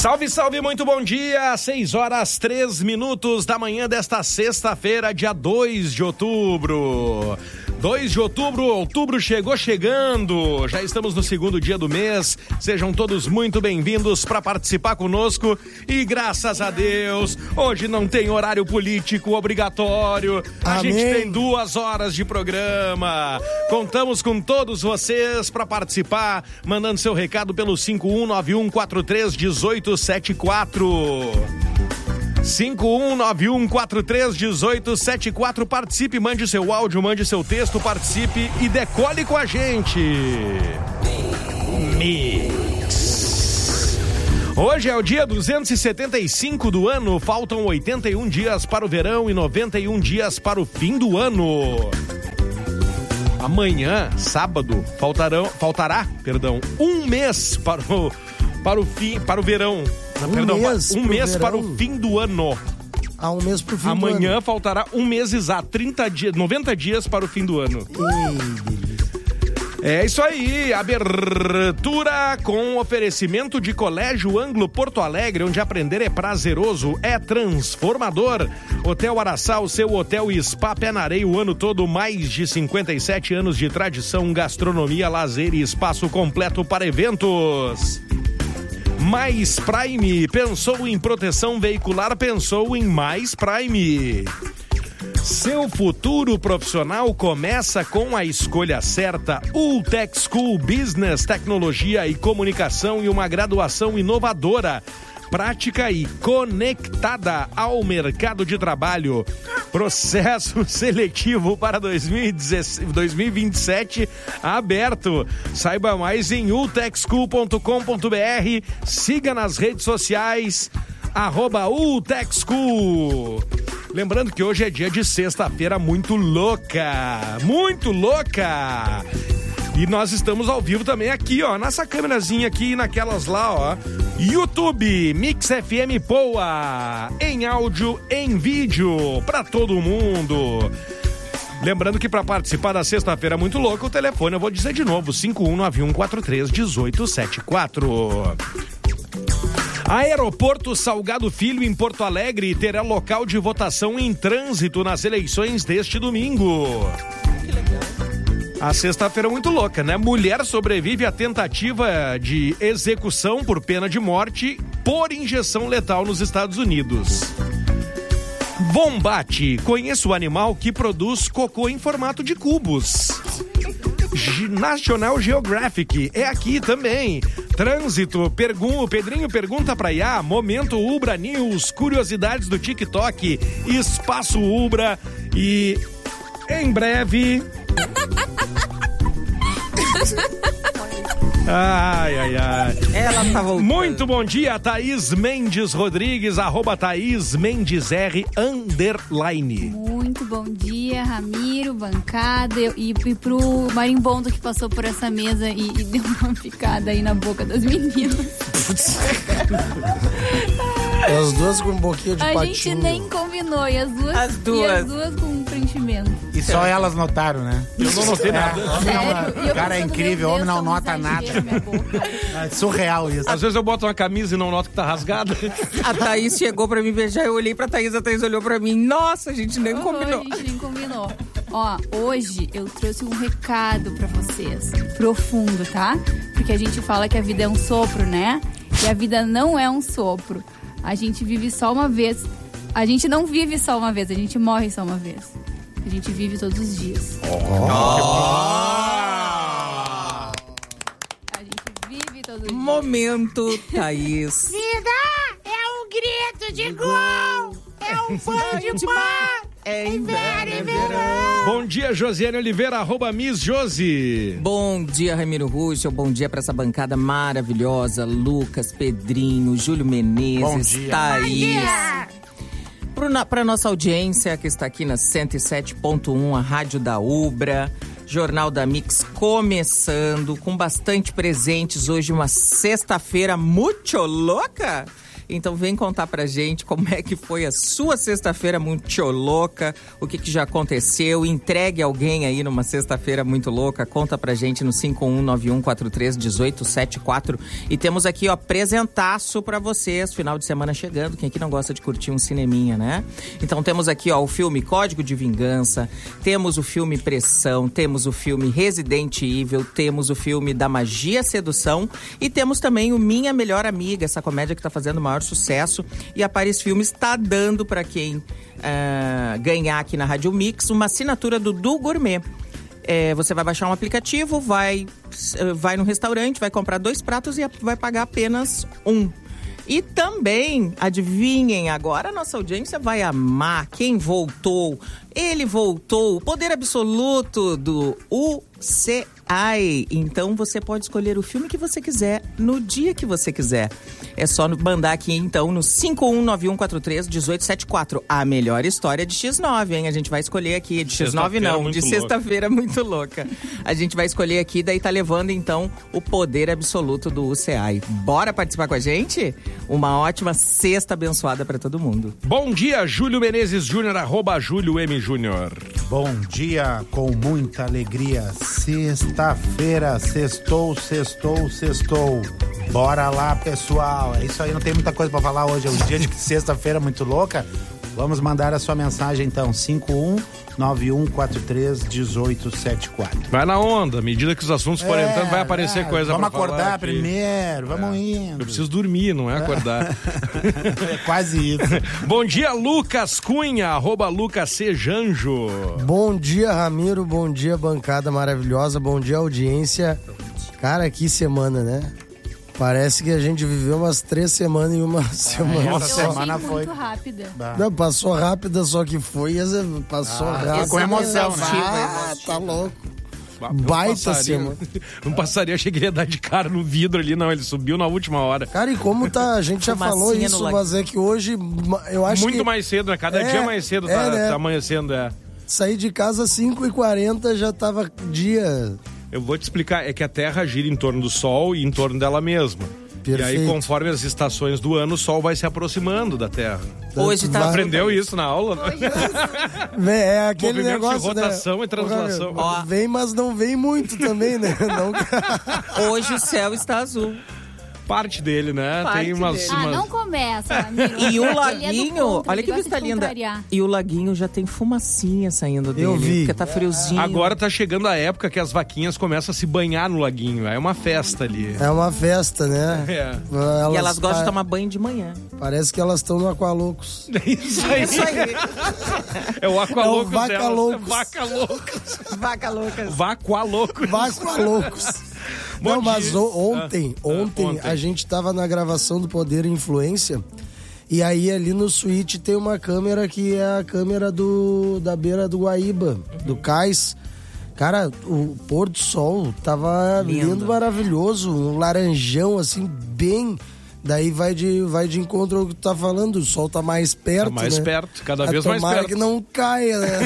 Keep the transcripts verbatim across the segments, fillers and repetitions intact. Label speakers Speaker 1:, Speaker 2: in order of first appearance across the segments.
Speaker 1: Salve, salve, muito bom dia, seis horas, três minutos da manhã desta sexta-feira, dia dois de outubro. dois de outubro, outubro chegou chegando, já estamos no segundo dia do mês, sejam todos muito bem-vindos para participar conosco e graças a Deus, hoje não tem horário político obrigatório, a
Speaker 2: Amém.
Speaker 1: gente tem duas horas de programa, contamos com todos vocês para participar, mandando seu recado pelo cinco um nove um quatro três um oito sete quatro. cinco um nove um quatro três um oito sete quatro. Participe, mande seu áudio, mande seu texto, participe e decole com a gente. Mix. Hoje é o dia duzentos e setenta e cinco do ano, faltam oitenta e um dias para o verão e noventa e um dias para o fim do ano. Amanhã, sábado, faltarão, faltará, perdão, um mês para o, para o fim, para o verão.
Speaker 2: Um
Speaker 1: Perdão,
Speaker 2: mês,
Speaker 1: um mês
Speaker 2: verão.
Speaker 1: para o fim do ano.
Speaker 2: Ah, um mês pro fim
Speaker 1: Amanhã
Speaker 2: do ano.
Speaker 1: faltará um mês exato, trinta dias, noventa dias para o fim do ano. É isso aí, abertura com oferecimento de Colégio Anglo Porto Alegre, onde aprender é prazeroso, é transformador. Hotel Araçá, o seu hotel e spa pé na areia o ano todo, mais de cinquenta e sete anos de tradição, gastronomia, lazer e espaço completo para eventos. Mais Prime, pensou em proteção veicular, pensou em Mais Prime. Seu futuro profissional começa com a escolha certa. Ultec School Business, Tecnologia e Comunicação e uma graduação inovadora, prática e conectada ao mercado de trabalho. Processo seletivo para dois mil e dezesseis, dois mil e vinte e sete aberto. Saiba mais em ultec school ponto com ponto b r. Siga nas redes sociais, arroba Ultec School. Lembrando que hoje é dia de sexta-feira muito louca, muito louca. E nós estamos ao vivo também aqui, ó, nessa câmerazinha aqui e naquelas lá, ó. YouTube, Mix F M Poa, em áudio, em vídeo, pra todo mundo. Lembrando que para participar da sexta-feira muito louca, o telefone eu vou dizer de novo, cinco um nove um quatro três um oito sete quatro. Aeroporto Salgado Filho, em Porto Alegre, terá local de votação em trânsito nas eleições deste domingo. Que legal. A sexta-feira é muito louca, né? Mulher sobrevive à tentativa de execução por pena de morte por injeção letal nos Estados Unidos. Bombate, conheça o animal que produz cocô em formato de cubos. National Geographic é aqui também. Trânsito, pergun- Pedrinho pergunta pra Iá, Momento Ubra News, curiosidades do TikTok, Espaço Ubra e em breve... Ai, ai, ai.
Speaker 3: Ela tá voltando.
Speaker 1: Muito bom dia, Thaís Mendes Rodrigues, arroba Thaís Mendes R, underline.
Speaker 4: Muito bom dia, Ramiro, bancada e, e pro marimbondo que passou por essa mesa e, e deu uma picada aí na boca das meninas.
Speaker 2: As duas com um pouquinho de
Speaker 4: A
Speaker 2: patinho.
Speaker 4: gente nem combinou e as duas,
Speaker 3: As duas.
Speaker 4: E as duas com um preenchimento.
Speaker 5: E só elas notaram, né?
Speaker 1: Eu não notei nada.
Speaker 4: Sério? E eu
Speaker 5: Cara, é
Speaker 4: pensando,
Speaker 5: incrível,
Speaker 4: meu
Speaker 5: homem não
Speaker 4: Deus, tá um
Speaker 5: nota nada.
Speaker 4: exagero na minha boca.
Speaker 5: É surreal isso.
Speaker 1: Às vezes eu boto uma camisa e não noto que tá rasgada.
Speaker 3: A Thaís chegou pra me beijar, eu olhei pra Thaís, a Thaís olhou pra mim. Nossa, a gente nem
Speaker 4: Oh,
Speaker 3: combinou.
Speaker 4: A gente nem combinou. Ó, hoje eu trouxe um recado pra vocês, profundo, tá? Porque a gente fala que a vida é um sopro, né? E a vida não é um sopro. A gente vive só uma vez. A gente não vive só uma vez, a gente morre só uma vez. A gente vive todos os dias.
Speaker 3: Oh.
Speaker 4: A gente vive todos os dias.
Speaker 3: Momento, Thaís.
Speaker 6: Vida é um grito de gol, é um pão de mar,
Speaker 3: É
Speaker 6: inverno e
Speaker 3: inverno.
Speaker 6: verão.
Speaker 1: Bom dia, Josiane Oliveira, arroba Miss Josi.
Speaker 3: Bom dia, Ramiro Russo. Bom dia pra essa bancada maravilhosa. Lucas, Pedrinho, Júlio Menezes,
Speaker 5: Bom dia.
Speaker 3: Thaís. Para nossa audiência que está aqui na cento e sete ponto um, a Rádio da Ubra, Jornal da Mix começando, com bastante presentes hoje, uma sexta-feira muito louca. Então vem contar pra gente como é que foi a sua sexta-feira muito louca, o que, que já aconteceu, entregue alguém aí numa sexta-feira muito louca, conta pra gente no cinco um nove um quatro três um oito sete quatro. E temos aqui, ó, presentaço pra vocês, final de semana chegando, quem aqui não gosta de curtir um cineminha, né? Então temos aqui, ó, o filme Código de Vingança, temos o filme Pressão, temos o filme Resident Evil, temos o filme Da Magia Sedução e temos também o Minha Melhor Amiga, essa comédia que tá fazendo o maior sucesso, e a Paris Filmes está dando para quem uh, ganhar aqui na Rádio Mix uma assinatura do Du Gourmet. É, você vai baixar um aplicativo, vai, vai no restaurante, vai comprar dois pratos e vai pagar apenas um. E também, adivinhem, agora a nossa audiência vai amar quem voltou. Ele voltou, o poder absoluto do U C I. Então você pode escolher o filme que você quiser, no dia que você quiser. É só mandar aqui então no cinco um nove um quatro três um oito sete quatro. A melhor história de X nove, hein? A gente vai escolher aqui, de X nove não, de sexta-feira muito louca. A gente vai escolher aqui, daí tá levando então o poder absoluto do U C I. Bora participar com a gente? Uma ótima sexta abençoada pra todo mundo.
Speaker 1: Bom dia, Júlio Menezes Júnior, arroba Júlio M. Júnior.
Speaker 5: Bom dia, com muita alegria. Sexta-feira, sextou, sextou, sextou. Bora lá, pessoal. É isso aí, não tem muita coisa pra falar hoje. É um dia de sexta-feira muito louca. Vamos mandar a sua mensagem então, cinco um nove um quatro três um oito sete quatro.
Speaker 1: Vai na onda, à medida que os assuntos forem
Speaker 5: É,
Speaker 1: entrando, vai aparecer
Speaker 5: é,
Speaker 1: coisa
Speaker 5: vamos
Speaker 1: pra falar.
Speaker 5: acordar
Speaker 1: aqui.
Speaker 5: primeiro, vamos
Speaker 1: É.
Speaker 5: indo.
Speaker 1: Eu preciso dormir, não é acordar.
Speaker 5: É quase isso.
Speaker 1: Bom dia, Lucas Cunha, arroba Lucas C. Janjo.
Speaker 2: Bom dia, Ramiro. Bom dia, bancada maravilhosa. Bom dia, audiência. Cara, que semana, né? Parece que a gente viveu umas três semanas em uma semana.
Speaker 5: Nossa,
Speaker 4: Eu
Speaker 5: semana
Speaker 4: achei
Speaker 5: semana foi-
Speaker 4: muito rápida.
Speaker 2: Não, passou rápida, só que foi, passou
Speaker 5: Ah,
Speaker 2: rápido.
Speaker 5: com emoção, né?
Speaker 2: Ah, tá louco.
Speaker 1: Não
Speaker 2: Baita
Speaker 1: passaria,
Speaker 2: semana.
Speaker 1: não passaria, achei que ele ia dar de cara no vidro ali, não, ele subiu na última hora.
Speaker 2: Cara, e como tá, a gente já
Speaker 3: Fumacinha
Speaker 2: falou
Speaker 3: no
Speaker 2: isso,
Speaker 3: lago.
Speaker 2: mas é que hoje, eu acho
Speaker 1: Muito
Speaker 2: que
Speaker 1: mais cedo, né? Cada
Speaker 2: É,
Speaker 1: dia mais cedo
Speaker 2: é,
Speaker 1: tá,
Speaker 2: né?
Speaker 1: tá amanhecendo, é.
Speaker 2: saí de casa às cinco e quarenta, já tava dia...
Speaker 1: Eu vou te explicar, é que a Terra gira em torno do Sol e em torno dela mesma. E aí,
Speaker 2: Perfeito.
Speaker 1: conforme as estações do ano, o Sol vai se aproximando da Terra.
Speaker 3: Hoje tá...
Speaker 2: Vai-
Speaker 1: Aprendeu isso na aula?
Speaker 2: Vem, é aquele
Speaker 1: Movimento de
Speaker 2: negócio,
Speaker 1: rotação
Speaker 2: né?
Speaker 1: e translação.
Speaker 2: Ó, vem, mas não vem muito também, né? Não...
Speaker 3: Hoje o céu está azul.
Speaker 1: Parte dele, né?
Speaker 3: Parte
Speaker 1: Tem umas,
Speaker 3: dele.
Speaker 4: Ah,
Speaker 1: umas-
Speaker 4: não começa, Ramiro.
Speaker 3: E o
Speaker 4: Ele é do
Speaker 3: laguinho,
Speaker 4: contra,
Speaker 3: olha
Speaker 4: ele
Speaker 3: que
Speaker 4: gosta
Speaker 3: vista
Speaker 4: de
Speaker 3: linda.
Speaker 4: contrariar.
Speaker 3: E o laguinho já tem fumacinha saindo dele.
Speaker 2: Eu vi.
Speaker 3: Porque tá friozinho.
Speaker 1: Agora tá chegando a época que as vaquinhas começam a se banhar no laguinho. É uma festa ali.
Speaker 2: É uma festa, né?
Speaker 1: É.
Speaker 3: E elas gostam
Speaker 2: pa-
Speaker 3: de tomar banho de manhã.
Speaker 2: Parece que elas estão no Aqualocos.
Speaker 1: Isso aí.
Speaker 3: Isso aí.
Speaker 1: É o Aqualocos
Speaker 2: É o Vaca
Speaker 1: delas.
Speaker 2: Loucos.
Speaker 1: É Vaca Loucos.
Speaker 3: Vaca louca.
Speaker 1: Vacualocos.
Speaker 2: Aqualocos.
Speaker 1: Bom
Speaker 2: Não, mas
Speaker 1: dia.
Speaker 2: o- ontem,
Speaker 1: Ah,
Speaker 2: ontem,
Speaker 1: ontem.
Speaker 2: a gente tava na gravação do Poder e Influência. E aí ali no suíte tem uma câmera que é a câmera do, da beira do Guaíba, do cais. Cara, o pôr do sol tava
Speaker 3: Lindo.
Speaker 2: lindo, maravilhoso, um laranjão assim, bem... Daí vai de, vai de encontro ao que tu tá falando, o sol tá mais perto,
Speaker 1: Tá mais
Speaker 2: né?
Speaker 1: perto, cada
Speaker 2: Ah,
Speaker 1: vez mais
Speaker 2: tomara
Speaker 1: perto.
Speaker 2: que não caia, né?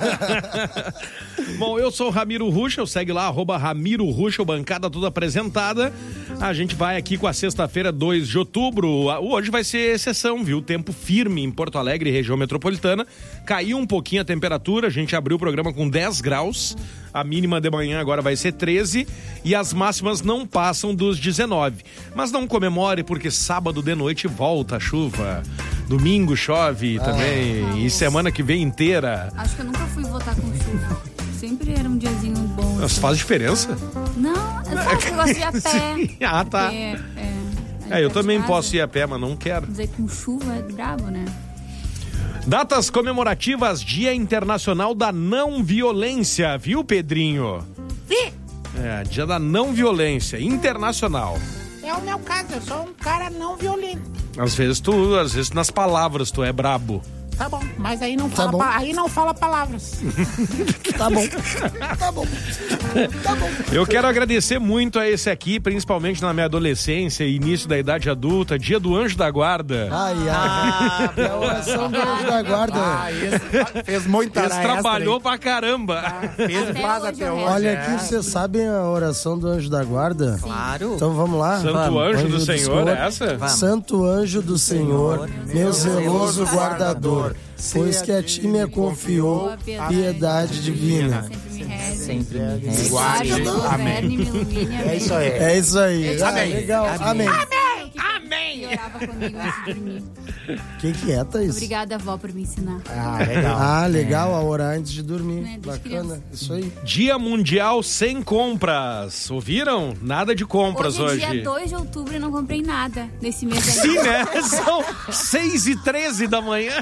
Speaker 1: Bom, eu sou o Ramiro Ruschel, segue lá, arroba Ramiro Ruschel, bancada toda apresentada. A gente vai aqui com a sexta-feira, dois de outubro. Hoje vai ser exceção, viu? Tempo firme em Porto Alegre, região metropolitana. Caiu um pouquinho a temperatura, a gente abriu o programa com dez graus. A mínima de manhã agora vai ser treze e as máximas não passam dos dezenove. Mas não comemore porque sábado de noite volta a chuva. Domingo chove também e semana que vem inteira.
Speaker 4: Acho que eu nunca fui votar com chuva. Sempre era um diazinho bom.
Speaker 1: Mas faz diferença?
Speaker 4: Não, eu só que eu gosto de ir a pé.
Speaker 1: Ah, tá.
Speaker 4: Porque, é,
Speaker 1: É, eu também posso ir a pé, mas não quero.
Speaker 4: Dizer com chuva é brabo, né?
Speaker 1: Datas comemorativas, Dia Internacional da Não Violência, viu, Pedrinho?
Speaker 6: Vi,
Speaker 1: É, Dia da Não Violência, internacional.
Speaker 6: é o meu caso, eu sou um cara não violento.
Speaker 1: Às vezes tu, às vezes nas palavras tu é brabo.
Speaker 6: Tá bom, mas aí não
Speaker 2: Tá
Speaker 6: fala,
Speaker 2: bom.
Speaker 6: pa- aí não fala palavras.
Speaker 2: Tá bom. Tá bom. Tá bom.
Speaker 1: Eu quero agradecer muito a esse aqui, principalmente na minha adolescência e início da idade adulta, dia do Anjo da Guarda.
Speaker 2: Ai, ai. É a oração do anjo da guarda.
Speaker 5: Ah, esse fez muita
Speaker 1: Esse
Speaker 5: hora
Speaker 1: trabalhou
Speaker 5: extra,
Speaker 1: pra caramba.
Speaker 5: hein? Fez
Speaker 4: Até
Speaker 5: quase
Speaker 4: hoje
Speaker 5: até
Speaker 4: eu
Speaker 5: hoje.
Speaker 2: Olha
Speaker 5: é.
Speaker 2: aqui, vocês sabem a oração do anjo da guarda?
Speaker 3: Claro.
Speaker 2: Então vamos lá.
Speaker 1: Santo
Speaker 3: Vamos.
Speaker 1: Anjo,
Speaker 2: Anjo
Speaker 1: do
Speaker 2: do
Speaker 1: Senhor,
Speaker 2: Senhor.
Speaker 1: é essa?
Speaker 3: Vamos.
Speaker 2: Santo anjo do Senhor, meu zeloso guardador, pois que a ti me confiou piedade divina.
Speaker 4: Sempre me reze.
Speaker 3: Sempre me reze.
Speaker 5: Guarde.
Speaker 4: Guarde,
Speaker 5: Amém.
Speaker 4: governe, me ilumine.
Speaker 5: É isso aí.
Speaker 2: É isso aí. Ah,
Speaker 5: Amém.
Speaker 2: legal. Amém.
Speaker 4: Amém. Orava comigo antes de dormir.
Speaker 2: Quem que é, Thaís?
Speaker 4: Obrigada, avó, por me ensinar.
Speaker 5: Ah, legal.
Speaker 2: Ah, legal, a orar antes de dormir.
Speaker 4: Né, desde
Speaker 2: Bacana,
Speaker 4: criança.
Speaker 2: isso aí.
Speaker 1: Dia Mundial Sem Compras. Ouviram? Nada de compras
Speaker 4: Hoje
Speaker 1: hoje.
Speaker 4: é dia dois de outubro e não comprei nada nesse mês aí.
Speaker 1: Sim, né? São seis e treze da manhã.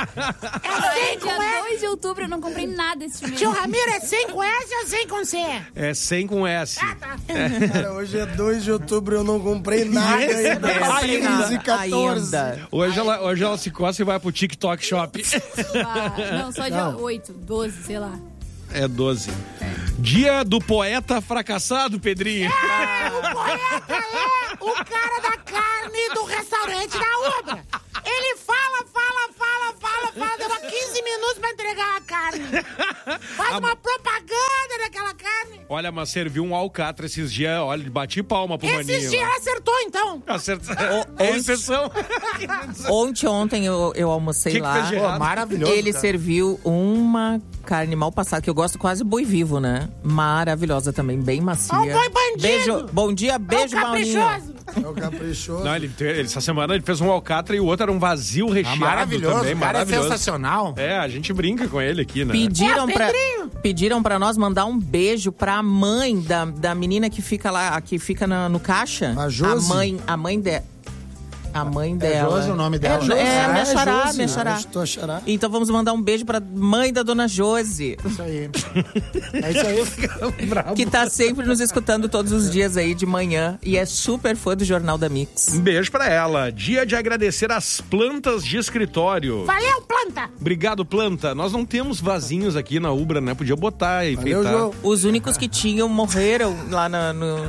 Speaker 4: É dia dois de outubro e eu não comprei nada esse mês.
Speaker 6: Tio Ramiro, é sem com S ou sem com C?
Speaker 1: É sem com S.
Speaker 2: Cara, hoje é dois de outubro e eu não comprei nada
Speaker 1: Esse
Speaker 2: ainda.
Speaker 1: mês
Speaker 2: Tá
Speaker 1: ainda.
Speaker 2: quinze e quatorze.
Speaker 3: Ainda.
Speaker 1: Hoje ela, hoje ela se coça e vai pro TikTok Shop.
Speaker 4: Ah, não, só dia
Speaker 2: Não.
Speaker 4: oito, doze, sei lá.
Speaker 1: É doze. Dia do poeta fracassado, Pedrinho.
Speaker 6: O poeta é o cara da carne do restaurante da Ubra. Ele fala, fala, fala, fala, fala, demora quinze minutos pra entregar a carne. Faz uma propaganda daquela carne.
Speaker 1: Olha, mas serviu um alcatra esses dias. Olha, bati palma pro maninho.
Speaker 6: Esses dias ela acertou, então.
Speaker 1: Acertou.
Speaker 3: O-
Speaker 1: É
Speaker 3: ontem-
Speaker 1: exceção.
Speaker 3: Ontem, ontem eu, eu almocei
Speaker 1: Que que
Speaker 3: lá.
Speaker 1: fez de errado?
Speaker 5: Pô, maravilhoso.
Speaker 3: Ele
Speaker 5: cara.
Speaker 3: serviu uma carne mal passada, que eu gosto quase boi vivo, né? Maravilhosa também, bem macia.
Speaker 6: Ó, o boi bandido.
Speaker 3: Beijo, bom dia,
Speaker 6: É o
Speaker 3: beijo, Maurinho.
Speaker 6: caprichoso.
Speaker 2: É o caprichoso.
Speaker 1: Não, ele, ele- essa semana ele fez um alcatra e o outro era um vazio
Speaker 5: Ah,
Speaker 1: recheado
Speaker 5: maravilhoso.
Speaker 1: também.
Speaker 5: O cara é
Speaker 1: Maravilhoso.
Speaker 5: sensacional.
Speaker 1: É, a gente brinca com ele aqui, né?
Speaker 3: Pediram
Speaker 6: É,
Speaker 3: pra,
Speaker 6: Pedrinho.
Speaker 3: pediram pra nós mandar um beijo pra mãe da, da menina que fica lá, que fica na- no caixa.
Speaker 2: A Josi?
Speaker 3: mãe, a mãe dela. A mãe dela.
Speaker 5: Josi o nome dela?
Speaker 3: É, é,
Speaker 2: Ah,
Speaker 3: minha xará,
Speaker 2: Josi.
Speaker 3: minha xará.
Speaker 2: Acho que tua xará.
Speaker 3: Então vamos mandar um beijo pra mãe da dona Josi,
Speaker 5: Isso aí. É isso aí.
Speaker 3: que tá sempre nos escutando todos os dias aí de manhã e é super fã do Jornal da Mix.
Speaker 1: Um beijo pra ela. Dia de agradecer as plantas de escritório.
Speaker 6: Valeu, planta.
Speaker 1: Obrigado, planta. Nós não temos vasinhos aqui na Ubra, né? Podia botar e
Speaker 2: Valeu,
Speaker 1: enfeitar.
Speaker 2: João.
Speaker 3: Os únicos que tinham morreram lá na- no.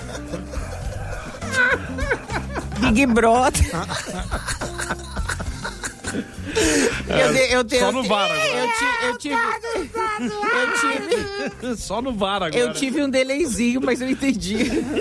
Speaker 3: Big Brother. Eu, de- eu, tenho-
Speaker 1: Só no VAR agora.
Speaker 3: Eu, ti- eu tive. Eu tive.
Speaker 1: Só no VAR agora.
Speaker 3: Eu tive um delayzinho, mas eu entendi.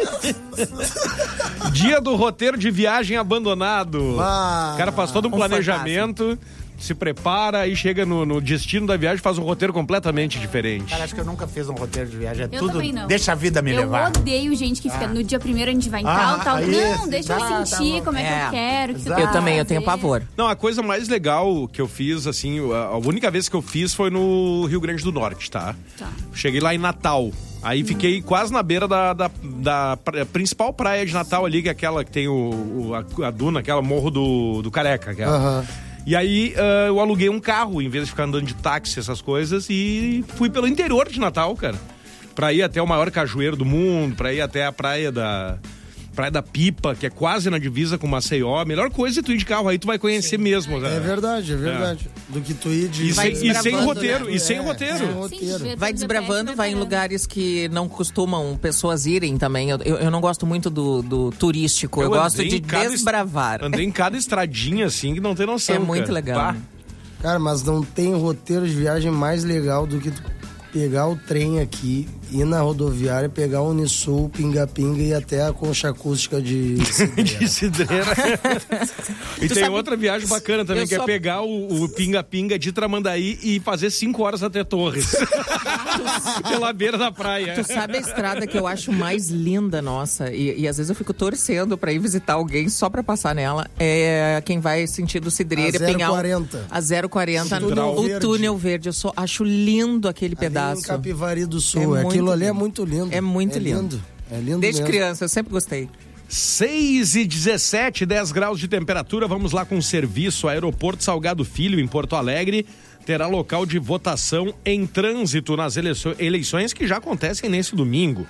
Speaker 1: Dia do roteiro de viagem abandonado.
Speaker 2: Ah,
Speaker 1: o cara faz todo um
Speaker 3: um
Speaker 1: planejamento, se prepara e chega no, no destino da viagem, faz um roteiro completamente diferente.
Speaker 5: Cara, acho que eu nunca fiz um roteiro de viagem. É
Speaker 4: Eu
Speaker 5: tudo.
Speaker 4: também não.
Speaker 5: Deixa a vida me
Speaker 4: Eu
Speaker 5: levar.
Speaker 4: odeio gente que fica no dia primeiro a gente vai em
Speaker 5: Ah,
Speaker 4: tal, tal.
Speaker 5: aí
Speaker 4: Não,
Speaker 5: esse,
Speaker 4: deixa eu
Speaker 5: tá, tá
Speaker 4: sentir
Speaker 5: bom.
Speaker 4: como é que
Speaker 3: É.
Speaker 4: eu quero. Que
Speaker 5: Exato.
Speaker 3: Eu também, eu tenho
Speaker 4: fazer.
Speaker 3: pavor.
Speaker 1: Não, a coisa mais legal que eu fiz, assim, a a única vez que eu fiz foi no Rio Grande do Norte, tá?
Speaker 4: Tá.
Speaker 1: Cheguei lá em Natal. Aí fiquei quase na beira da, da, da pra- principal praia de Natal ali, que é aquela que tem o, o- a, a duna, aquela Morro do, do Careca. Aquela.
Speaker 2: Aham.
Speaker 1: E aí ah, eu aluguei um carro, em vez de ficar andando de táxi, essas coisas, e fui pelo interior de Natal, cara. Pra ir até o maior cajueiro do mundo, pra ir até a praia da... Praia da Pipa, que é quase na divisa com Maceió. A melhor coisa é tu ir de carro, aí tu vai conhecer mesmo. né?
Speaker 2: É verdade, é verdade. Do que tu ir de...
Speaker 1: E,
Speaker 3: Vai
Speaker 1: sem, e sem
Speaker 3: desbravando,
Speaker 1: roteiro,
Speaker 3: né?
Speaker 1: e sem
Speaker 2: É,
Speaker 1: roteiro.
Speaker 2: sem
Speaker 4: Sim,
Speaker 2: roteiro.
Speaker 4: ver
Speaker 3: Vai
Speaker 4: todos os
Speaker 3: desbravando,
Speaker 4: hotéis,
Speaker 3: vai em
Speaker 4: preparando.
Speaker 3: lugares que não costumam pessoas irem também. Eu, eu, eu não gosto muito do, do turístico, eu,
Speaker 1: Eu
Speaker 3: gosto
Speaker 1: andei
Speaker 3: de
Speaker 1: em cada-
Speaker 3: desbravar.
Speaker 1: Andei em cada estradinha, assim, que não tem noção.
Speaker 3: É muito
Speaker 1: cara.
Speaker 3: legal.
Speaker 1: Pá.
Speaker 3: né?
Speaker 2: Cara, mas não tem roteiro de viagem mais legal do que tu pegar o trem aqui, ir na rodoviária, pegar o Unisul, pinga-pinga e ir até a concha acústica de...
Speaker 1: De cidreira. e
Speaker 3: Tu
Speaker 1: tem
Speaker 3: sabe-
Speaker 1: outra viagem bacana também,
Speaker 3: Eu
Speaker 1: que
Speaker 3: só-
Speaker 1: é pegar o o pinga-pinga de Tramandaí e fazer cinco horas até Torres. Pela beira da praia.
Speaker 3: Tu sabe a estrada que eu acho mais linda, nossa, e, e às vezes eu fico torcendo pra ir visitar alguém só pra passar nela, é quem vai sentido Cidreira,
Speaker 2: A zero
Speaker 3: Pinhal.
Speaker 2: quarenta.
Speaker 3: A zero quarenta.
Speaker 2: O túnel
Speaker 3: O
Speaker 2: verde.
Speaker 3: túnel verde. Eu só acho lindo aquele
Speaker 2: Ali em
Speaker 3: pedaço.
Speaker 2: Capivari do Sul.
Speaker 3: É muito
Speaker 2: Aquilo ali é
Speaker 3: lindo.
Speaker 2: muito lindo.
Speaker 3: É muito lindo.
Speaker 2: É lindo
Speaker 3: Desde
Speaker 2: mesmo.
Speaker 3: criança, eu sempre gostei.
Speaker 1: seis e dezessete, dez graus de temperatura. Vamos lá com o serviço. Aeroporto Salgado Filho, em Porto Alegre, terá local de votação em trânsito nas eleiço- eleições que já acontecem nesse domingo.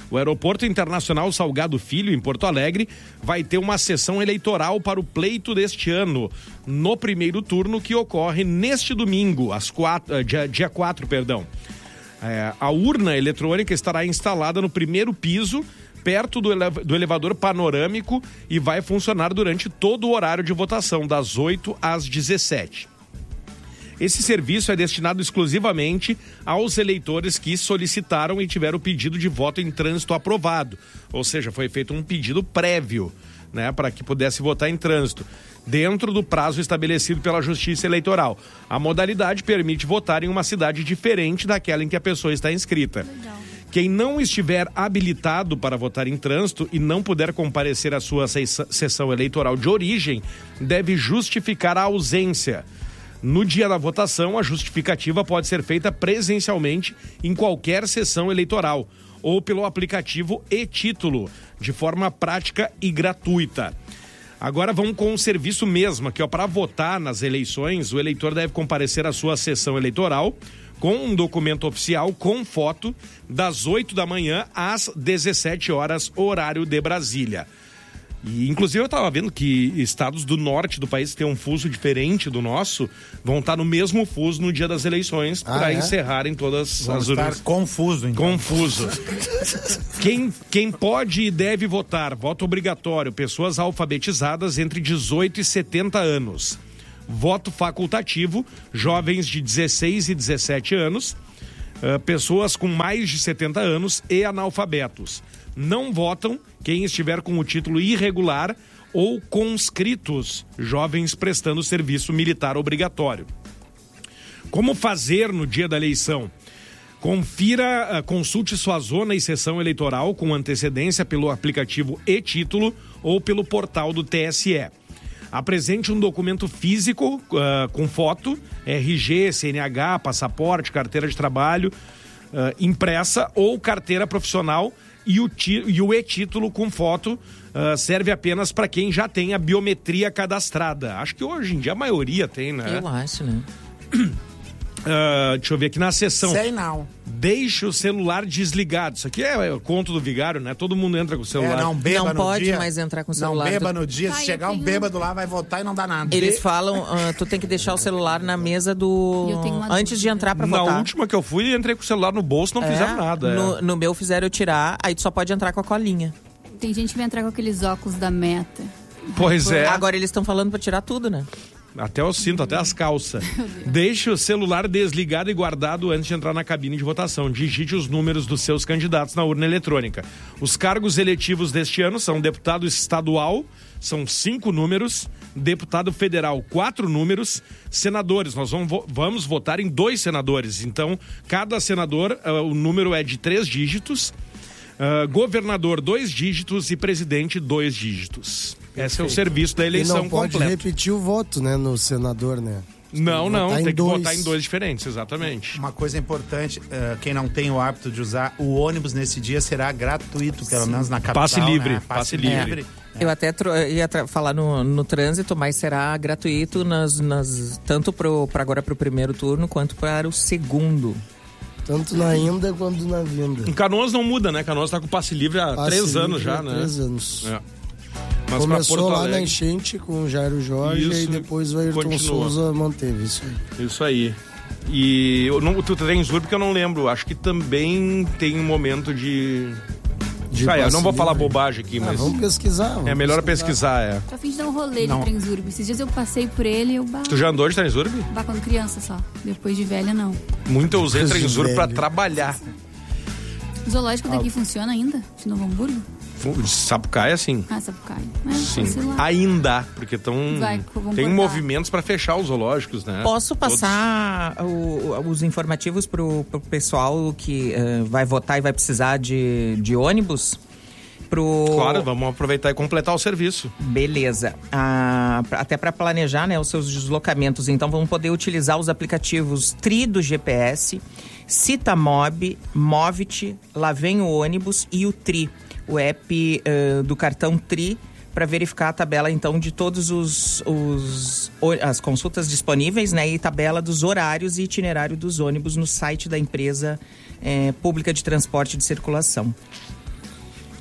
Speaker 1: O Aeroporto Internacional Salgado Filho, em Porto Alegre, vai ter uma sessão eleitoral para o pleito deste ano, no primeiro turno, que ocorre neste domingo, às quatro, dia, dia quatro, perdão. É, a urna eletrônica estará instalada no primeiro piso, perto do, eleva- do elevador panorâmico, e vai funcionar durante todo o horário de votação, das oito às dezessete. Esse serviço é destinado exclusivamente aos eleitores que solicitaram e tiveram o pedido de voto em trânsito aprovado. Ou seja, foi feito um pedido prévio, né, para que pudesse votar em trânsito, dentro do prazo estabelecido pela Justiça Eleitoral. A modalidade permite votar em uma cidade diferente daquela em que a pessoa está inscrita. Legal. Quem não estiver habilitado para votar em trânsito e não puder comparecer à sua sessão eleitoral de origem, deve justificar a ausência. No dia da votação, a justificativa pode ser feita presencialmente em qualquer sessão eleitoral ou pelo aplicativo e-Título, de forma prática e gratuita. Agora vamos com o serviço mesmo, que para votar nas eleições, o eleitor deve comparecer à sua sessão eleitoral com um documento oficial com foto das oito da manhã às dezessete horas, horário de Brasília. E, inclusive, eu estava vendo que estados do norte do país que tem um fuso diferente do nosso vão estar no mesmo fuso no dia das eleições ah, para é? encerrarem todas
Speaker 5: Vamos
Speaker 1: as urnas.
Speaker 5: Estar confuso, então.
Speaker 1: Confuso. quem, quem pode e deve votar, voto obrigatório, pessoas alfabetizadas entre dezoito e setenta anos. Voto facultativo, jovens de dezesseis e dezessete anos, uh, pessoas com mais de setenta anos e analfabetos. Não votam quem estiver com o título irregular ou conscritos, jovens prestando serviço militar obrigatório. Como fazer no dia da eleição? Confira, consulte sua zona e sessão eleitoral com antecedência pelo aplicativo e-Título ou pelo portal do T S E. Apresente um documento físico uh, com foto, R G, C N H, passaporte, carteira de trabalho, uh, impressa ou carteira profissional. E o, ti, e o e-Título com foto uh, serve apenas para quem já tem a biometria cadastrada. Acho que hoje em dia a maioria tem, né?
Speaker 3: Eu acho, né?
Speaker 1: Uh, deixa eu ver aqui na sessão.
Speaker 6: Sei não.
Speaker 1: Deixe o celular desligado. Isso aqui é o conto do vigário, né? Todo mundo entra com o celular.
Speaker 5: É, não beba
Speaker 3: não
Speaker 5: no
Speaker 3: pode
Speaker 5: dia.
Speaker 3: mais entrar com o celular.
Speaker 5: Não beba
Speaker 3: do...
Speaker 5: no dia. Se
Speaker 4: Ai,
Speaker 5: chegar um
Speaker 4: tenho...
Speaker 5: bêbado lá, vai votar e não dá nada.
Speaker 3: Eles falam, uh, tu tem que deixar o celular na mesa do...
Speaker 4: Eu tenho uma
Speaker 3: antes
Speaker 4: dúvida.
Speaker 3: de entrar pra
Speaker 1: Na
Speaker 3: votar.
Speaker 1: última que eu fui, entrei com o celular no bolso, não
Speaker 3: É,
Speaker 1: fizeram nada.
Speaker 3: No,
Speaker 1: é.
Speaker 3: no meu fizeram eu tirar, aí tu só pode entrar com a colinha.
Speaker 4: Tem gente que vai entrar com aqueles óculos da Meta.
Speaker 1: Pois é.
Speaker 3: Agora eles estão falando pra tirar tudo, né?
Speaker 1: Até o cinto, até as calças. Deixe o celular desligado e guardado antes de entrar na cabine de votação. Digite os números dos seus candidatos na urna eletrônica. Os cargos eletivos deste ano são deputado estadual, são cinco números, deputado federal, quatro números, senadores, nós vamos, vamos votar em dois senadores. Então, cada senador, uh, o número é de três dígitos, uh, governador, dois dígitos e presidente, dois dígitos. Esse é o serviço da eleição
Speaker 2: e não pode
Speaker 1: completo.
Speaker 2: repetir o voto, né, no senador, né?
Speaker 1: Não, não, tem que
Speaker 2: dois.
Speaker 1: votar em dois diferentes, exatamente.
Speaker 5: Uma coisa importante, uh, quem não tem o hábito de usar o ônibus nesse dia será gratuito, pelo menos na capital.
Speaker 1: Passe livre,
Speaker 5: né?
Speaker 1: passe, passe livre. livre.
Speaker 3: É. Eu até tro- ia tra- falar no, no trânsito, mas será gratuito nas, nas, tanto pro, pra agora para o primeiro turno quanto para o segundo.
Speaker 2: Tanto na ida quanto na vinda.
Speaker 1: Em Canoas não muda, né? Canoas tá com passe livre há
Speaker 2: Passe
Speaker 1: três
Speaker 2: livre
Speaker 1: anos já,
Speaker 2: há
Speaker 1: né?
Speaker 2: Três anos.
Speaker 1: É. Mas
Speaker 2: começou
Speaker 1: Porto
Speaker 2: lá
Speaker 1: Alegre,
Speaker 2: na enchente com o Jairo Jorge
Speaker 1: isso,
Speaker 2: e depois o Ayrton
Speaker 1: continua.
Speaker 2: Souza manteve isso aí.
Speaker 1: Isso aí. E eu não, tu tem Zur porque eu não lembro. Acho que também tem um momento de...
Speaker 2: De
Speaker 1: ah, eu não vou
Speaker 2: livre.
Speaker 1: falar bobagem aqui,
Speaker 2: Ah,
Speaker 1: mas...
Speaker 2: vamos pesquisar. Vamos
Speaker 1: é melhor pesquisar, é.
Speaker 4: Tô a fim de dar um rolê
Speaker 5: Não.
Speaker 4: de Transurb. Esses dias eu passei por ele e eu... Bah,
Speaker 1: Tu já andou de Transurb?
Speaker 4: bah, quando criança só. Depois de velha, não.
Speaker 1: Muito eu usei
Speaker 2: Depois de
Speaker 1: Transurb pra
Speaker 2: velho.
Speaker 1: trabalhar.
Speaker 4: O zoológico daqui funciona ainda? De Novo Hamburgo?
Speaker 1: De Sapucaia, assim.
Speaker 4: Ah, Sapucaia. É,
Speaker 1: Sim.
Speaker 4: sei lá.
Speaker 1: Ainda, porque tão,
Speaker 4: Vai, vamos
Speaker 1: tem
Speaker 4: botar.
Speaker 1: movimentos pra fechar os zoológicos, né?
Speaker 3: Posso
Speaker 1: Todos.
Speaker 3: passar o- os informativos pro, pro pessoal que eh, vai votar e vai precisar de, de ônibus? Pro...
Speaker 1: Claro, vamos aproveitar e completar o serviço.
Speaker 3: Beleza. Ah, pra- até para planejar, né, os seus deslocamentos. Então, vão poder utilizar os aplicativos Tri do G P S, Citamob, Movit, Lá Vem o Ônibus e o Tri, o app eh, do cartão Tri, para verificar a tabela, então, de todos os, os o- as consultas disponíveis, né, e tabela dos horários e itinerário dos ônibus no site da empresa eh, pública de transporte de circulação.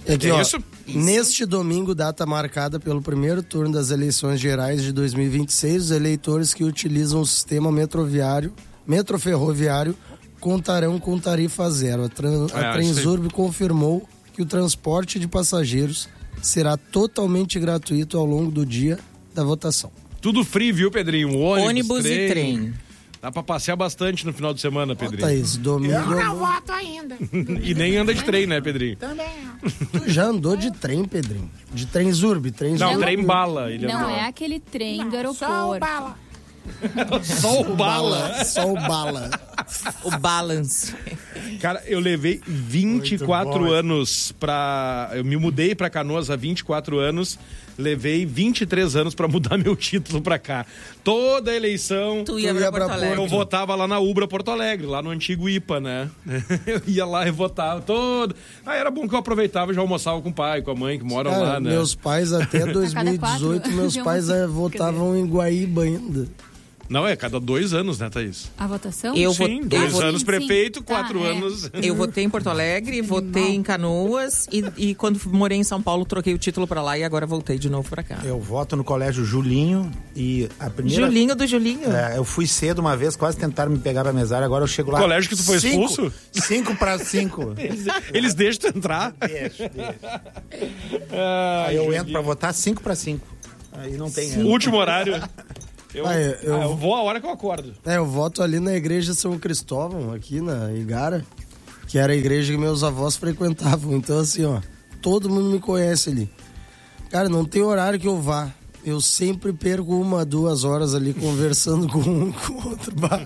Speaker 2: É que,
Speaker 1: É
Speaker 2: ó,
Speaker 1: isso?
Speaker 2: neste domingo, data marcada pelo primeiro turno das eleições gerais de dois mil e vinte e seis, os eleitores que utilizam o sistema metroviário, metroferroviário contarão com tarifa zero. A, Tran- a
Speaker 1: É,
Speaker 2: Transurb confirmou que o transporte de passageiros será totalmente gratuito ao longo do dia da votação.
Speaker 1: Tudo free, viu, Pedrinho? Ônibus,
Speaker 3: Ônibus e trem.
Speaker 1: Dá pra passear bastante no final de semana, Pedrinho.
Speaker 2: Tá isso, domingo.
Speaker 6: Eu não voto ainda.
Speaker 1: E nem anda de trem, né, Pedrinho?
Speaker 6: Também.
Speaker 2: Tu já andou de trem, Pedrinho? De Transurb, Transurb.
Speaker 1: Não, trem bala. Ele
Speaker 4: Não
Speaker 1: andou.
Speaker 4: é aquele trem do
Speaker 6: Só o
Speaker 4: aeroporto.
Speaker 6: bala.
Speaker 1: Só o bala.
Speaker 2: Só o bala.
Speaker 3: O balance.
Speaker 1: Cara, eu levei vinte e quatro anos pra... Eu me mudei pra Canoas há vinte e quatro anos. Levei vinte e três anos pra mudar meu título pra cá. Toda a eleição...
Speaker 3: Tu ia
Speaker 2: Tu
Speaker 3: pra
Speaker 2: ia pra
Speaker 3: Porto Alegre.
Speaker 1: Eu votava lá na Ubra Porto Alegre, lá no antigo I P A, né? Eu ia lá e votava todo. Ah, era bom que eu aproveitava e já almoçava com o pai, com a mãe, que moram
Speaker 2: Cara,
Speaker 1: lá, né?
Speaker 2: meus pais até dois mil e dezoito,
Speaker 4: quatro,
Speaker 2: meus
Speaker 4: de
Speaker 2: pais
Speaker 4: almoço.
Speaker 2: eh, votavam em Guaíba ainda.
Speaker 1: Não, é cada dois anos, né, Thaís?
Speaker 4: A votação?
Speaker 3: Eu
Speaker 1: Sim,
Speaker 3: vot-
Speaker 1: dois
Speaker 3: eu vot-
Speaker 1: anos
Speaker 4: sim,
Speaker 1: prefeito,
Speaker 4: sim.
Speaker 1: quatro
Speaker 4: Tá, é.
Speaker 1: anos...
Speaker 3: Eu votei em Porto Alegre, votei em Canoas e, e quando morei em São Paulo troquei o título pra lá e agora voltei de novo pra cá.
Speaker 5: Eu voto no colégio Julinho e a primeira...
Speaker 3: Julinho do Julinho.
Speaker 5: É, eu fui cedo uma vez, quase tentaram me pegar pra mesária, agora eu chego lá...
Speaker 1: Colégio que tu foi
Speaker 5: cinco,
Speaker 1: expulso?
Speaker 5: Cinco pra cinco.
Speaker 1: Eles deixam tu entrar.
Speaker 5: Deixa, deixa.
Speaker 1: Ah,
Speaker 5: Aí eu
Speaker 1: Julinho.
Speaker 5: entro pra votar cinco pra cinco. Aí não tem...
Speaker 1: O último horário. Eu,
Speaker 2: Ah, eu- eu-
Speaker 1: ah, eu vou a hora que eu acordo.
Speaker 2: É, eu voto ali na igreja São Cristóvão, aqui na Igara, que era a igreja que meus avós frequentavam. Então, assim, ó, todo mundo me conhece ali. Cara, não tem horário que eu vá. Eu sempre perco uma, duas horas ali conversando com um com o outro. Bah.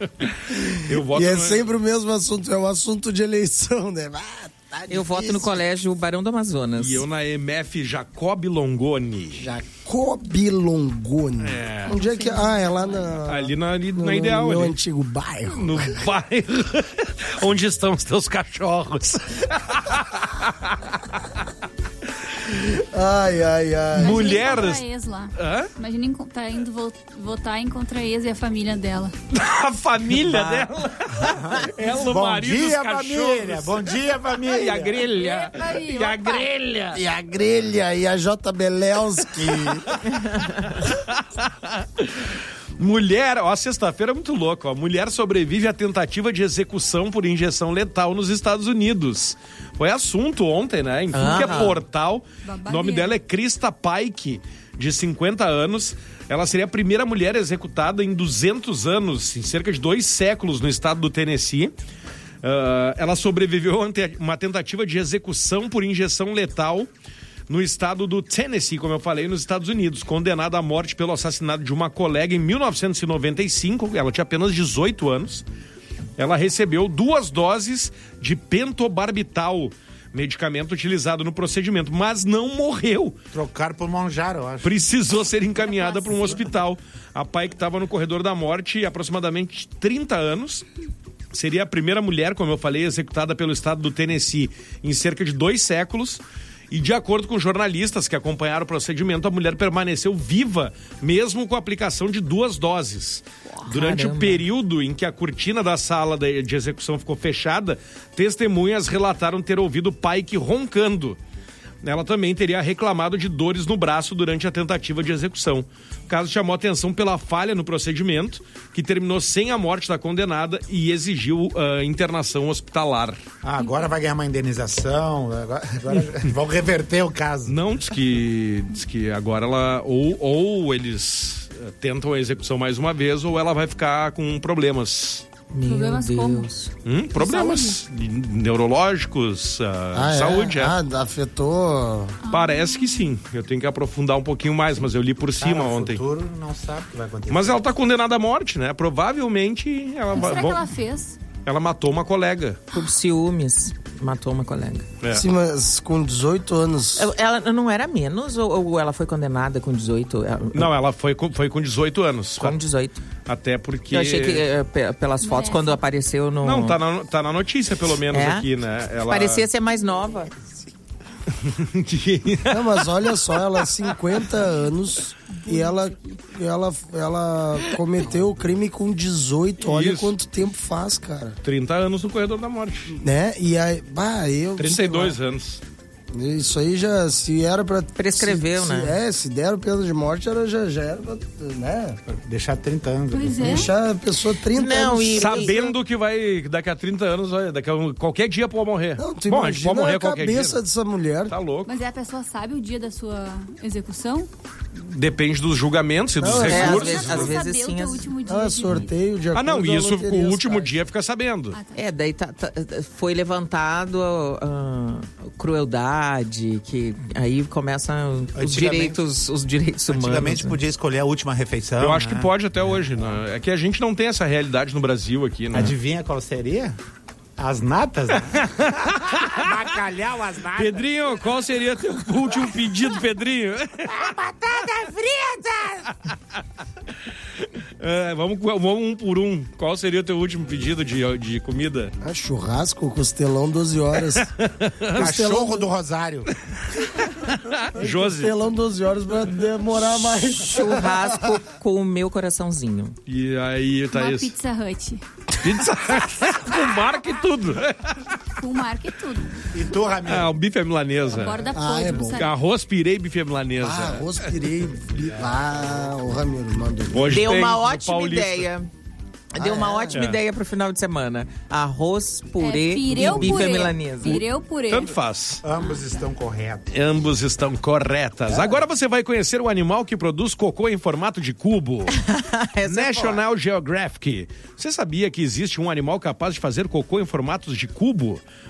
Speaker 1: Eu voto
Speaker 2: E é
Speaker 1: no-
Speaker 2: sempre o mesmo assunto, é o assunto de eleição, né? Ah, tá
Speaker 3: Eu voto
Speaker 2: difícil.
Speaker 3: no colégio Barão do Amazonas.
Speaker 1: E eu na M F Jacob Longoni.
Speaker 2: Jacob Longoni.
Speaker 1: É.
Speaker 2: Onde é que... Ah, é lá na...
Speaker 1: Ali na, ali,
Speaker 2: no,
Speaker 1: na Ideal.
Speaker 2: no meu
Speaker 1: ali.
Speaker 2: antigo bairro.
Speaker 1: No bairro. Onde estão os teus cachorros?
Speaker 2: Ai, ai, ai.
Speaker 1: Mulher-
Speaker 4: Imagina encontrar ex lá.
Speaker 1: Hã?
Speaker 4: Imagina enco- tá indo vo- votar e encontrar ex e a família dela.
Speaker 1: A família dela. Ela, o
Speaker 5: Bom
Speaker 1: marido, os
Speaker 5: dia,
Speaker 1: cachorros.
Speaker 5: família! Bom dia, família!
Speaker 1: E a grelha.
Speaker 4: Epa aí,
Speaker 1: E a
Speaker 4: opa.
Speaker 1: grelha.
Speaker 2: E a grelha e a J. Belelski.
Speaker 1: Mulher, ó, sexta-feira é muito louco, ó. Mulher sobrevive à tentativa de execução por injeção letal nos Estados Unidos. Foi assunto ontem, né? Em tudo que é
Speaker 3: Aham.
Speaker 1: portal. O
Speaker 4: Babadeira.
Speaker 1: nome dela é Krista Pike, de cinquenta anos. Ela seria a primeira mulher executada em duzentos anos, em cerca de dois séculos, no estado do Tennessee. Ah, ela sobreviveu a uma tentativa de execução por injeção letal no estado do Tennessee, como eu falei, nos Estados Unidos, condenada à morte pelo assassinato de uma colega em mil novecentos e noventa e cinco, ela tinha apenas dezoito anos. Ela recebeu duas doses de pentobarbital, medicamento utilizado no procedimento, mas não morreu.
Speaker 5: Trocaram por Monjaro, eu acho.
Speaker 1: Precisou ser encaminhada para um hospital. A pai, que estava no corredor da morte há aproximadamente trinta anos, seria a primeira mulher, como eu falei, executada pelo estado do Tennessee em cerca de dois séculos. E de acordo com jornalistas que acompanharam o procedimento, a mulher permaneceu viva, mesmo com a aplicação de duas doses. Durante
Speaker 3: caramba.
Speaker 1: o período em que a cortina da sala de de execução ficou fechada, testemunhas relataram ter ouvido Pike roncando. Ela também teria reclamado de dores no braço durante a tentativa de execução. O caso chamou atenção pela falha no procedimento, que terminou sem a morte da condenada e exigiu uh, internação hospitalar.
Speaker 5: Ah, agora vai ganhar uma indenização, agora, agora vão reverter o caso.
Speaker 1: Não, diz que, diz que agora ela... Ou, ou eles uh, tentam a execução mais uma vez, ou ela vai ficar com problemas.
Speaker 3: Meu
Speaker 4: Problemas como?
Speaker 3: Deus.
Speaker 1: Hum, problemas neurológicos, uh,
Speaker 2: Ah,
Speaker 1: saúde, é.
Speaker 2: é? Ah, afetou...
Speaker 1: Parece que sim. Eu tenho que aprofundar um pouquinho mais, mas eu li por cima
Speaker 5: Cara,
Speaker 1: ontem.
Speaker 5: O futuro não sabe o que vai acontecer.
Speaker 1: Mas ela tá condenada à morte, né? Provavelmente ela
Speaker 4: O que
Speaker 1: vai.
Speaker 4: será
Speaker 1: bom,
Speaker 4: que ela fez?
Speaker 1: ela matou uma colega.
Speaker 3: Por ciúmes, matou uma colega.
Speaker 1: É.
Speaker 2: Sim, mas com dezoito anos...
Speaker 3: Ela não era menos ou, ou ela foi condenada com dezoito? Ela-
Speaker 1: Não, ela foi com, foi com dezoito anos.
Speaker 3: Com dezoito.
Speaker 1: Até porque.
Speaker 3: Eu achei que eh, pe- pelas fotos,
Speaker 4: Merece.
Speaker 3: quando apareceu no...
Speaker 1: Não, tá na, tá na notícia, pelo menos,
Speaker 3: É?
Speaker 1: aqui, né? Ela...
Speaker 3: Parecia ser mais nova.
Speaker 2: Não, mas olha só, ela cinquenta anos e ela, ela, ela cometeu o crime com dezoito. Olha
Speaker 1: Isso.
Speaker 2: quanto tempo faz, cara.
Speaker 1: trinta anos no corredor da morte.
Speaker 2: Né? E aí, bah, eu...
Speaker 1: trinta e dois anos.
Speaker 2: Isso aí já, se era pra...
Speaker 3: Prescreveu,
Speaker 2: se,
Speaker 3: né?
Speaker 2: Se, é, se deram pena de morte, era, já, já era pra, né?
Speaker 5: Deixar trinta anos.
Speaker 4: Pois é.
Speaker 2: Deixar a pessoa trinta
Speaker 3: Não,
Speaker 2: anos.
Speaker 3: e-
Speaker 1: Sabendo que vai, daqui a trinta anos, vai- daqui a um- qualquer dia pode morrer.
Speaker 2: Não, tu
Speaker 1: Bom, a gente pode
Speaker 2: imagina
Speaker 1: morrer
Speaker 2: a
Speaker 1: qualquer
Speaker 2: cabeça
Speaker 1: dia.
Speaker 2: dessa mulher.
Speaker 1: Tá louco.
Speaker 4: Mas aí a pessoa sabe o dia da sua execução?
Speaker 1: Depende dos julgamentos e dos
Speaker 2: Não, é,
Speaker 3: É, às
Speaker 1: recursos.
Speaker 3: vezes,
Speaker 4: Ela
Speaker 3: às
Speaker 4: vai
Speaker 3: vezes
Speaker 4: saber
Speaker 3: sim.
Speaker 4: o teu
Speaker 3: as-
Speaker 4: último dia.
Speaker 2: Ah,
Speaker 4: de-
Speaker 2: sorteio de
Speaker 1: Ah,
Speaker 2: acordo
Speaker 1: não,
Speaker 2: com a
Speaker 1: isso
Speaker 2: loteria,
Speaker 1: o último
Speaker 2: sabe?
Speaker 1: dia fica sabendo.
Speaker 4: Ah, tá.
Speaker 3: É, daí tá- tá- foi levantado ah, crueldade, que aí começam os
Speaker 5: Antigamente-
Speaker 3: direitos, os direitos humanos.
Speaker 5: Antigamente
Speaker 3: né?
Speaker 5: podia escolher a última refeição.
Speaker 1: Eu acho que
Speaker 5: né?
Speaker 1: pode até hoje. Né? É que a gente não tem essa realidade no Brasil aqui, né?
Speaker 5: Adivinha qual seria? As natas, né? Bacalhau, as natas.
Speaker 1: Pedrinho, qual seria teu último pedido, Pedrinho?
Speaker 6: Batata frita!
Speaker 1: É, vamos, vamos um por um. Qual seria o teu último pedido de, de comida?
Speaker 2: Ah, churrasco, costelão, doze horas.
Speaker 5: Cachorro do Rosário.
Speaker 1: Josi.
Speaker 2: Costelão, doze horas pra demorar mais.
Speaker 3: Churrasco com o meu coraçãozinho.
Speaker 1: E aí,
Speaker 4: Uma
Speaker 1: Thaís?
Speaker 4: Pizza Hut.
Speaker 1: Pizza com marca e tudo.
Speaker 4: Com marca e tudo.
Speaker 5: E tu, Ramiro?
Speaker 1: Ah, um bife à milanesa.
Speaker 4: Borda
Speaker 2: Ah,
Speaker 4: podre,
Speaker 2: é bom.
Speaker 4: sabe?
Speaker 1: Arroz pirei bife à milanesa.
Speaker 2: Ah, arroz pirei. bi- Ah, o Ramiro mandou.
Speaker 1: Hoje
Speaker 3: Deu
Speaker 1: tem
Speaker 3: uma
Speaker 1: no
Speaker 3: ótima
Speaker 1: Paulista.
Speaker 3: ideia. Deu
Speaker 2: Ah,
Speaker 3: uma
Speaker 2: é?
Speaker 3: ótima
Speaker 1: É.
Speaker 3: ideia pro final de semana. Arroz, purê
Speaker 4: É, pireu
Speaker 3: e bife
Speaker 4: purê.
Speaker 3: à milanesa.
Speaker 4: Pireu purê.
Speaker 1: Tanto faz.
Speaker 5: Ambos estão corretos.
Speaker 1: Ambos estão corretas. Agora você vai conhecer o animal que produz cocô em formato de cubo.
Speaker 3: Essa é
Speaker 1: National Geographic. Você sabia que existe um animal capaz de fazer cocô em formatos de cubo?